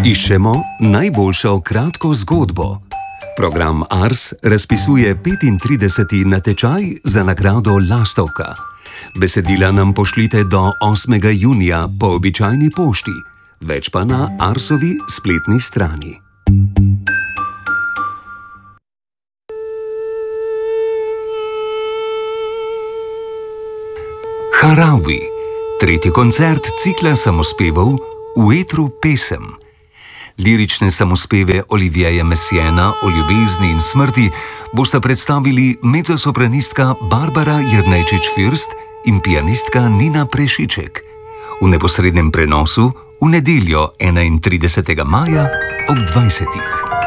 Iščemo najboljšo kratko zgodbo. Program Ars razpisuje 35. natečaj za nagrado Lastovka. Besedila nam pošljite do 8. junija po običajni pošti, več pa na Arsovi spletni strani. Harawi, tretji koncert cikla samospevov V etru pesem. Lirične samospeve Olivieja Messiaena o ljubezni in smrti bosta predstavili mezzosopranistka Barbara Jernejčič-Fürst in pianistka Nina Prešiček. V neposrednem prenosu v nedeljo 31. maja ob 20.